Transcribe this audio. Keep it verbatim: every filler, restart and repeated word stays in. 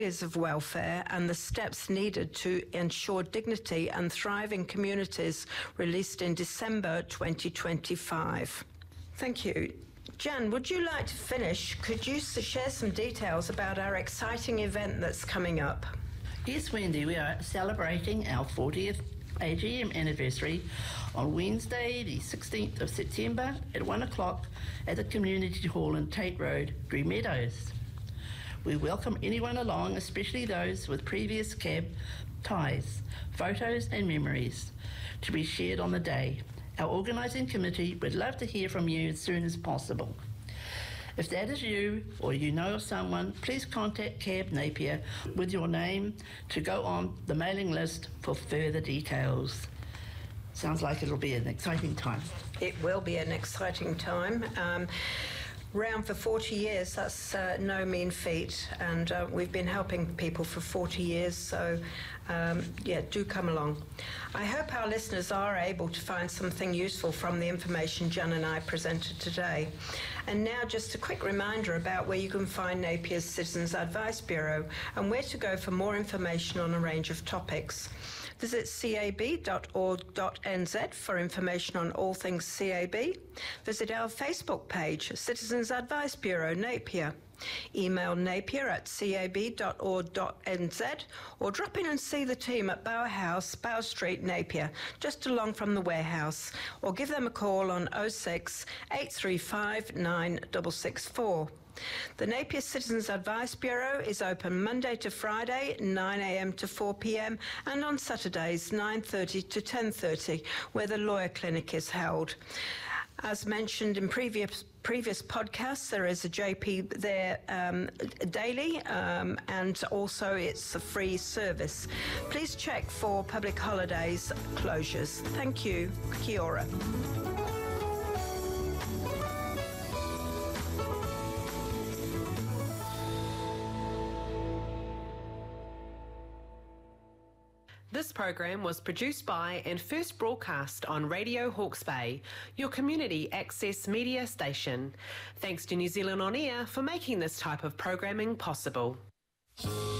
of welfare and the steps needed to ensure dignity and thriving communities, released in December twenty twenty-five. Thank you. Jan, would you like to finish? Could you share some details about our exciting event that's coming up? Yes, Wendy, we are celebrating our fortieth A G M anniversary on Wednesday, the sixteenth of September at one o'clock at the Community Hall in Tate Road, Green Meadows. We welcome anyone along, especially those with previous C A B ties, photos and memories to be shared on the day. Our organising committee would love to hear from you as soon as possible. If that is you or you know of someone, please contact C A B Napier with your name to go on the mailing list for further details. Sounds like it'll be an exciting time. It will be an exciting time. Um, Round for forty years, that's uh, no mean feat, and uh, we've been helping people for forty years, so um, yeah, do come along. I hope our listeners are able to find something useful from the information Jan and I presented today. And now just a quick reminder about where you can find Napier's Citizens Advice Bureau and where to go for more information on a range of topics. Visit c a b dot org dot n z for information on all things C A B. Visit our Facebook page, Citizens Advice Bureau, Napier. Email napier at c a b dot org dot n z or drop in and see the team at Bower House, Bower Street, Napier, just along from the warehouse, or give them a call on oh six, eight three five, nine six six four. The Napier Citizens Advice Bureau is open Monday to Friday, nine a m to four p m, and on Saturdays, nine thirty to ten thirty, where the lawyer clinic is held. As mentioned in previous previous podcasts, there is a J P there um, daily, um, and also it's a free service. Please check for public holidays closures. Thank you. Kia ora. This program was produced by and first broadcast on Radio Hawke's Bay, your community access media station. Thanks to New Zealand On Air for making this type of programming possible.